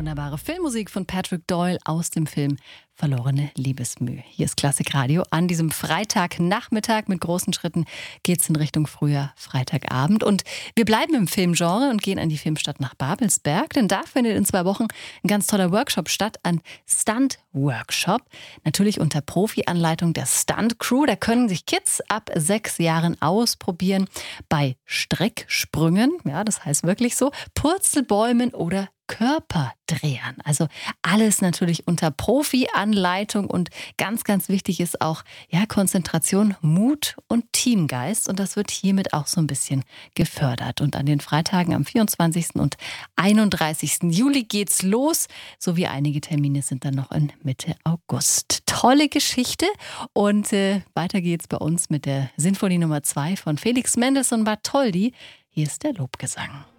wunderbare Filmmusik von Patrick Doyle aus dem Film Verlorene Liebesmüh. Hier ist Klassikradio. An diesem Freitagnachmittag mit großen Schritten geht's in Richtung früher Freitagabend. Und wir bleiben im Filmgenre und gehen an die Filmstadt nach Babelsberg, denn da findet in 2 Wochen ein ganz toller Workshop statt, ein Stunt-Workshop. Natürlich unter Profi-Anleitung der Stunt-Crew. Da können sich Kids ab 6 Jahren ausprobieren bei Strecksprüngen, ja, das heißt wirklich so, Purzelbäumen oder Körperdrehern. Also alles natürlich unter Profi-Anleitung und ganz, ganz wichtig ist auch Konzentration, Mut und Teamgeist und das wird hiermit auch so ein bisschen gefördert. Und an den Freitagen am 24. und 31. Juli geht's los, sowie einige Termine sind dann noch in Mitte August. Tolle Geschichte und weiter geht's bei uns mit der Sinfonie Nummer 2 von Felix Mendelssohn Bartholdy. Hier ist der Lobgesang.